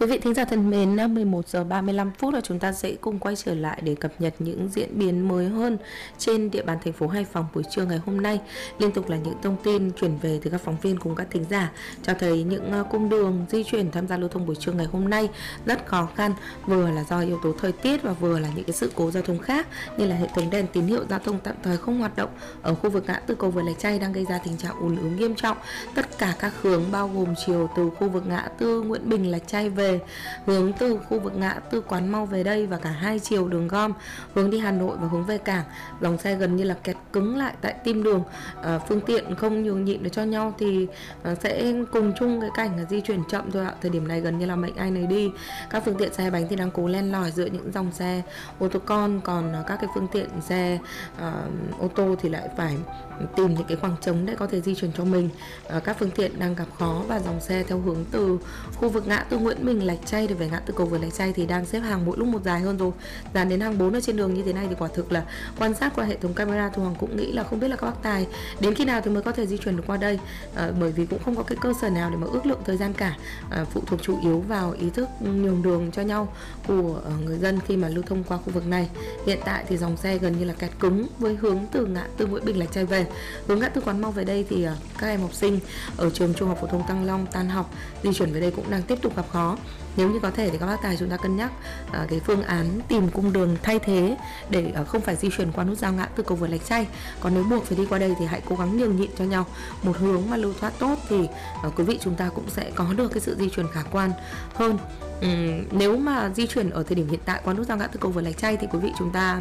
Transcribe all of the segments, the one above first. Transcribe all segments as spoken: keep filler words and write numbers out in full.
Quý vị thính giả thân mến, mười một giờ ba mươi lăm phút là chúng ta sẽ cùng quay trở lại để cập nhật những diễn biến mới hơn trên địa bàn thành phố Hải Phòng buổi trưa ngày hôm nay. Liên tục là những thông tin chuyển về từ các phóng viên cùng các thính giả cho thấy những cung đường di chuyển tham gia lưu thông buổi trưa ngày hôm nay rất khó khăn, vừa là do yếu tố thời tiết và vừa là những cái sự cố giao thông khác, như là hệ thống đèn tín hiệu giao thông tạm thời không hoạt động ở khu vực ngã tư cầu vượt Lạch Tray đang gây ra tình trạng ùn ứ nghiêm trọng. Tất cả các hướng bao gồm chiều từ khu vực ngã tư Nguyễn Bình Lạch Tray về, hướng từ khu vực ngã tư Quán Mau về đây và cả hai chiều đường gom hướng đi Hà Nội và hướng về cảng, dòng xe gần như là kẹt cứng lại tại tim đường. À, phương tiện không nhường nhịn được cho nhau thì à, sẽ cùng chung cái cảnh là di chuyển chậm thôi ạ. Thời điểm này gần như là mệnh ai nấy đi. Các phương tiện xe bánh thì đang cố len lỏi giữa những dòng xe ô tô con, còn à, các cái phương tiện xe à, ô tô thì lại phải tìm những cái khoảng trống để có thể di chuyển cho mình. À, các phương tiện đang gặp khó và dòng xe theo hướng từ khu vực ngã tư Nguyễn Bình Lạch Tray để về ngã tư cầu vượt Lạch Tray thì đang xếp hàng mỗi lúc một dài hơn rồi, dàn đến hàng bốn ở trên đường như thế này thì quả thực là quan sát qua hệ thống camera Thu Hoàng cũng nghĩ là không biết là các bác tài đến khi nào thì mới có thể di chuyển được qua đây, à, bởi vì cũng không có cái cơ sở nào để mà ước lượng thời gian cả, à, phụ thuộc chủ yếu vào ý thức nhường đường cho nhau của người dân khi mà lưu thông qua khu vực này. Hiện tại thì dòng xe gần như là kẹt cứng với hướng từ ngã tư Nguyễn Bình Lạch Tray về, hướng ngã tư Quán Mau về đây thì các em học sinh ở trường Trung học phổ thông Tăng Long tan học di chuyển về đây cũng đang tiếp tục gặp khó. Nếu như có thể thì các bác tài chúng ta cân nhắc uh, cái phương án tìm cung đường thay thế để uh, không phải di chuyển qua nút giao ngã tư cầu vượt Lạch Tray. Còn nếu buộc phải đi qua đây thì hãy cố gắng nhường nhịn cho nhau một hướng mà lưu thoát tốt thì uh, quý vị chúng ta cũng sẽ có được cái sự di chuyển khả quan hơn. Uhm, nếu mà di chuyển ở thời điểm hiện tại qua nút giao ngã tư cầu vượt Lạch Tray thì quý vị chúng ta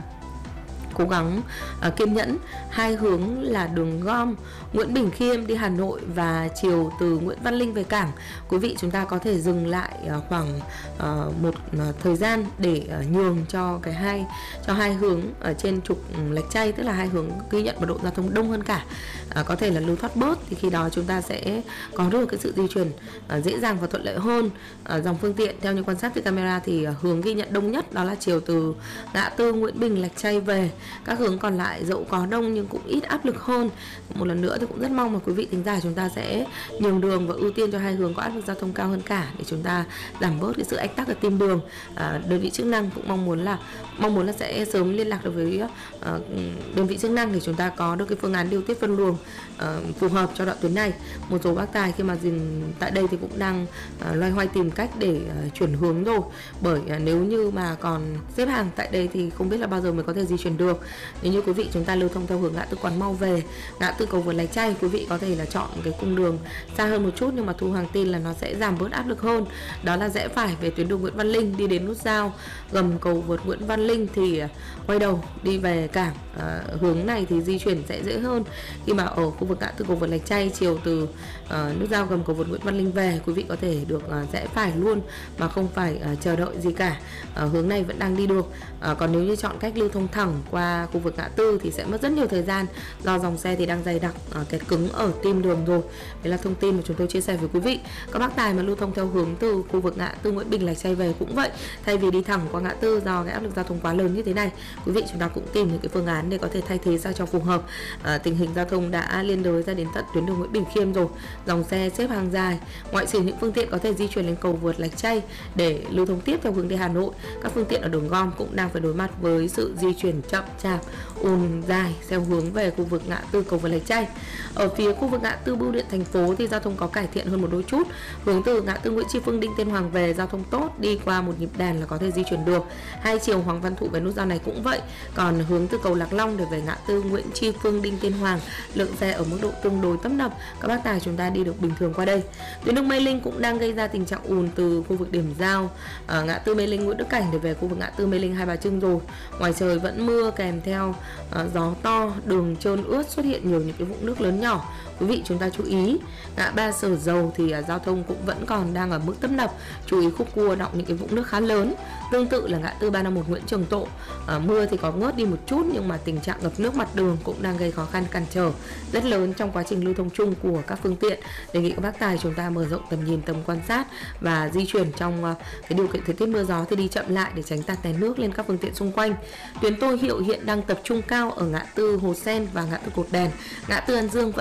cố gắng uh, kiên nhẫn. Hai hướng là đường gom Nguyễn Bình Khiêm đi Hà Nội và chiều từ Nguyễn Văn Linh về cảng, quý vị chúng ta có thể dừng lại uh, khoảng uh, một uh, thời gian để uh, nhường cho cái hai cho hai hướng ở trên trục Lạch Tray, tức là hai hướng ghi nhận mật độ giao thông đông hơn cả, uh, có thể là lưu thoát bớt thì khi đó chúng ta sẽ có được cái sự di chuyển uh, dễ dàng và thuận lợi hơn. Uh, dòng phương tiện theo như quan sát từ camera thì uh, hướng ghi nhận đông nhất đó là chiều từ ngã tư Nguyễn Bình Lạch Tray về. Các hướng còn lại dẫu có đông nhưng cũng ít áp lực hơn. Một lần nữa thì cũng rất mong là quý vị thính giả chúng ta sẽ nhường đường và ưu tiên cho hai hướng có áp lực giao thông cao hơn cả để chúng ta giảm bớt cái sự ách tắc ở tim đường. À, đơn vị chức năng cũng mong muốn là mong muốn là sẽ sớm liên lạc được với uh, đơn vị chức năng để chúng ta có được cái phương án điều tiết phân luồng uh, phù hợp cho đoạn tuyến này. Một số bác tài khi mà dừng tại đây thì cũng đang uh, loay hoay tìm cách để uh, chuyển hướng rồi, bởi uh, nếu như mà còn xếp hàng tại đây thì không biết là bao giờ mới có thể di chuyển được. Nếu như quý vị chúng ta lưu thông theo hướng ngã tư Quán Mau về, ngã tư cầu vượt Lạch Tray, quý vị có thể là chọn cái cung đường xa hơn một chút nhưng mà Thu Hoàng tin là nó sẽ giảm bớt áp lực hơn. Đó là rẽ phải về tuyến đường Nguyễn Văn Linh đi đến nút giao gầm cầu vượt Nguyễn Văn Linh thì quay đầu đi về cảng. À, hướng này thì di chuyển sẽ dễ hơn khi mà ở khu vực ngã tư cầu vượt Lạch Tray chiều từ uh, nút giao gầm cầu vượt Nguyễn Văn Linh về, quý vị có thể được uh, rẽ phải luôn mà không phải uh, chờ đợi gì cả. Uh, hướng này vẫn đang đi được. Uh, còn nếu như chọn cách lưu thông thẳng qua khu vực ngã tư thì sẽ mất rất nhiều thời gian do dòng xe thì đang dày đặc, uh, kẹt cứng ở tim đường rồi. Đấy là thông tin mà chúng tôi chia sẻ với quý vị. Các bác tài mà lưu thông theo hướng từ khu vực ngã tư Nguyễn Bình Lạch Tray về cũng vậy, thay vì đi thẳng qua ngã tư do cái áp lực giao thông quá lớn như thế này, quý vị chúng ta cũng tìm những cái phương án để có thể thay thế sao cho phù hợp. À, tình hình giao thông đã liên đới ra đến tận tuyến đường Nguyễn Bình Khiêm rồi, dòng xe xếp hàng dài, ngoại trừ những phương tiện có thể di chuyển lên cầu vượt Lạch Tray để lưu thông tiếp theo hướng đi Hà Nội, các phương tiện ở đường gom cũng đang phải đối mặt với sự di chuyển chậm chạp, ùn dài theo hướng về khu vực ngã tư cầu vượt Lạch Tray. Ở phía khu vực ngã tư Bưu điện thành phố thì giao thông có cải thiện hơn một đôi chút, hướng từ ngã tư Nguyễn Tri Phương Đinh Tiên Hoàng về giao thông tốt, đi qua một nhịp đèn là có thể di chuyển được. Hai chiều Hoàng Văn Thụ về nút giao này cũng vậy, còn hướng từ cầu Lạc Long để về ngã tư Nguyễn Tri Phương Đinh Tiên Hoàng, lượng xe ở mức độ tương đối tấp nập, các bác tài chúng ta đi được bình thường qua đây. Tuyến đường Mê Linh cũng đang gây ra tình trạng ùn từ khu vực điểm giao à, ngã tư Mê Linh Nguyễn Đức Cảnh để về khu vực ngã tư Mê Linh Hai Bà Trưng rồi. Ngoài trời vẫn mưa kèm theo à, gió to, đường trơn ướt, xuất hiện nhiều những cái vũng nước lớn nhỏ. Quý vị chúng ta chú ý. Ngã ba Sở Dầu thì à, giao thông cũng vẫn còn đang ở mức tấp nập, chú ý khúc cua đọng những cái vũng nước khá lớn. Tương tự là ngã tư ba năm một Nguyễn Trường Tộ, à, mưa thì có ngớt đi một chút nhưng mà tình trạng ngập nước mặt đường cũng đang gây khó khăn cản trở rất lớn trong quá trình lưu thông chung của các phương tiện. Đề nghị các bác tài chúng ta mở rộng tầm nhìn, tầm quan sát và di chuyển trong uh, cái điều kiện thời tiết mưa gió thì đi chậm lại để tránh tạt đèn nước lên các phương tiện xung quanh. Tuyến Tô Hiệu hiện đang tập trung cao ở ngã tư Hồ Sen và ngã tư Cột Đèn. Ngã tư An Dương vẫn có thể di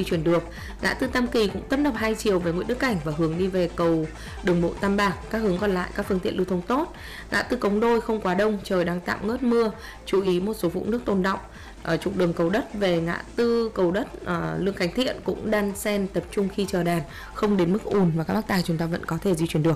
di chuyển được. Ngã tư Tam Kỳ cũng tấp nập hai chiều về Nguyễn Đức Cảnh và hướng đi về cầu đường bộ Tam Bạc. Các hướng còn lại các phương tiện lưu thông tốt. Ngã tư Cống Đôi không quá đông, trời đang tạm ngớt mưa. Chú ý một số vũng nước tồn đọng. Ở trục đường Cầu Đất về ngã tư Cầu Đất, uh, Lương Khánh Thiện cũng đan xen tập trung khi chờ đèn, không đến mức ùn và các bác tài chúng ta vẫn có thể di chuyển được.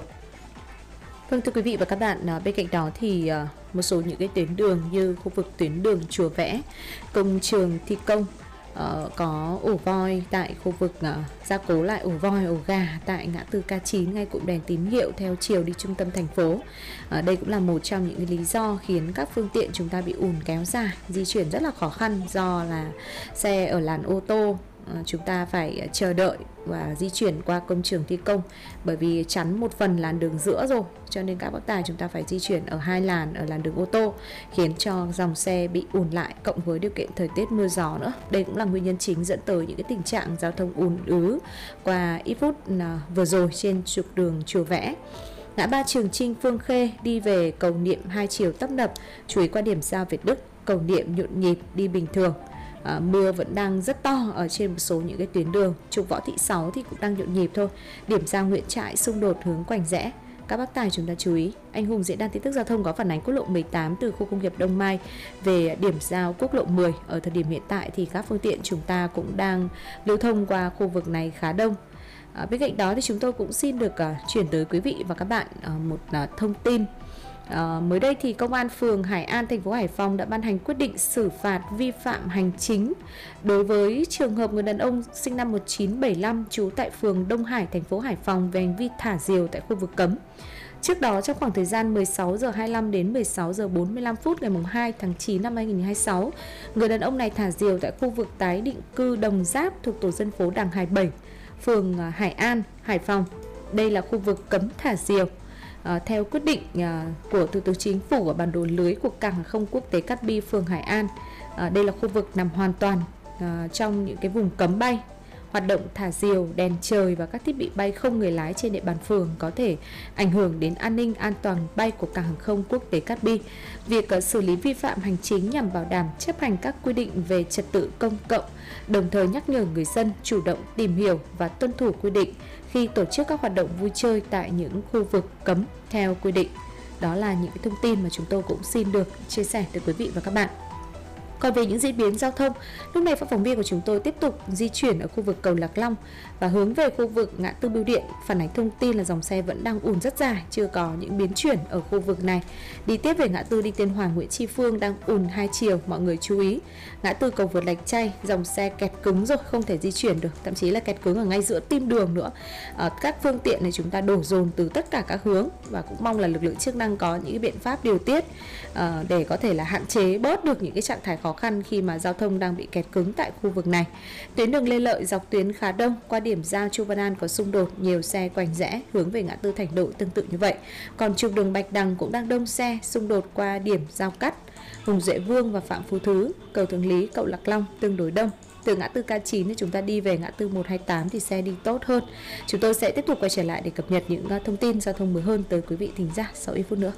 Vâng, thưa quý vị và các bạn, bên cạnh đó thì một số những cái tuyến đường như khu vực tuyến đường Chùa Vẽ, công trường thi công, uh, có ổ voi tại khu vực uh, gia cố lại ổ voi, ổ gà tại ngã tư K chín ngay cụm đèn tín hiệu theo chiều đi trung tâm thành phố. Uh, đây cũng là một trong những lý do khiến các phương tiện chúng ta bị ùn kéo dài, di chuyển rất là khó khăn do là xe ở làn ô tô chúng ta phải chờ đợi và di chuyển qua công trường thi công, bởi vì chắn một phần làn đường giữa rồi, cho nên các bác tài chúng ta phải di chuyển ở hai làn ở làn đường ô tô, khiến cho dòng xe bị ùn lại, cộng với điều kiện thời tiết mưa gió nữa. Đây cũng là nguyên nhân chính dẫn tới những cái tình trạng giao thông ùn ứ qua ít phút vừa rồi trên trục đường Chùa Vẽ. Ngã ba Trường Chinh Phương Khê đi về cầu Niệm hai chiều tấp nập, chú ý qua điểm giao Việt Đức, cầu Niệm nhộn nhịp đi bình thường. À, mưa vẫn đang rất to ở trên một số những cái tuyến đường. Trục Võ Thị Sáu thì cũng đang nhộn nhịp thôi. Điểm giao Nguyễn Trãi xung đột hướng Quảnh Rẽ. Các bác tài chúng ta chú ý. Anh Hùng diễn đàn tin tức giao thông có phản ánh quốc lộ mười tám từ khu công nghiệp Đông Mai về điểm giao quốc lộ mười. Ở thời điểm hiện tại thì các phương tiện chúng ta cũng đang lưu thông qua khu vực này khá đông. À, bên cạnh đó thì chúng tôi cũng xin được uh, chuyển tới quý vị và các bạn uh, một uh, thông tin. À, mới đây thì Công an phường Hải An, thành phố Hải Phòng đã ban hành quyết định xử phạt vi phạm hành chính đối với trường hợp người đàn ông sinh năm một nghìn chín trăm bảy mươi lăm trú tại phường Đông Hải, thành phố Hải Phòng về hành vi thả diều tại khu vực cấm. Trước đó, trong khoảng thời gian mười sáu giờ hai mươi lăm đến mười sáu giờ bốn mươi lăm phút ngày hai tháng chín năm hai nghìn không trăm hai mươi sáu, người đàn ông này thả diều tại khu vực tái định cư Đồng Giáp thuộc tổ dân phố Đằng Hải bảy, phường Hải An, Hải Phòng. Đây là khu vực cấm thả diều. À, theo quyết định à, của Thủ tướng Chính phủ ở bản đồ lưới của cảng hàng không quốc tế Cát Bi, phường Hải An, à, đây là khu vực nằm hoàn toàn à, trong những cái vùng cấm bay. Hoạt động thả diều, đèn trời và các thiết bị bay không người lái trên địa bàn phường có thể ảnh hưởng đến an ninh an toàn bay của cảng hàng không quốc tế Cát Bi. Việc uh, xử lý vi phạm hành chính nhằm bảo đảm chấp hành các quy định về trật tự công cộng, đồng thời nhắc nhở người dân chủ động tìm hiểu và tuân thủ quy định khi tổ chức các hoạt động vui chơi tại những khu vực cấm theo quy định. Đó là những cái thông tin mà chúng tôi cũng xin được chia sẻ tới quý vị và các bạn. Còn về những diễn biến giao thông, lúc này phóng viên của chúng tôi tiếp tục di chuyển ở khu vực cầu Lạc Long và hướng về khu vực ngã tư Bưu Điện, phản ánh thông tin là dòng xe vẫn đang ùn rất dài, chưa có những biến chuyển ở khu vực này. Đi tiếp về ngã tư Đinh Tiên Hoàng, Nguyễn Tri Phương đang ùn hai chiều, mọi người chú ý. Ngã tư cầu vượt Lạch Tray, dòng xe kẹt cứng rồi, không thể di chuyển được, thậm chí là kẹt cứng ở ngay giữa tim đường nữa. À, các phương tiện này chúng ta đổ dồn từ tất cả các hướng và cũng mong là lực lượng chức năng có những biện pháp điều tiết à, để có thể là hạn chế bớt được những cái trạng thái khó khăn khi mà giao thông đang bị kẹt cứng tại khu vực này. Tuyến đường Lê Lợi dọc tuyến khá đông, qua điểm giao Chu Văn An có xung đột, nhiều xe quành rẽ hướng về ngã tư Thành Độ tương tự như vậy. Còn trục đường Bạch Đằng cũng đang đông xe, xung đột qua điểm giao cắt Hùng Duệ Vương và Phạm Phú Thứ, cầu Thường Lý, cầu Lạc Long tương đối đông. Từ ngã tư K chín thì chúng ta đi về ngã tư một hai tám thì xe đi tốt hơn. Chúng tôi sẽ tiếp tục quay trở lại để cập nhật những thông tin giao thông mới hơn tới quý vị thính giả sau ít phút nữa.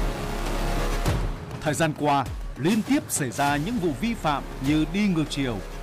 Thời gian qua, liên tiếp xảy ra những vụ vi phạm như đi ngược chiều,